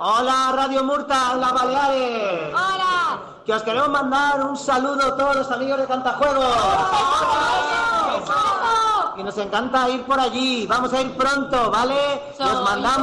Hola, Radio Murta, hola, Baleares. ¡Hola! Que os queremos mandar un saludo a todos los amigos de Cantajuegos. Y nos encanta ir por allí. Vamos a ir pronto, ¿vale? Y os mandamos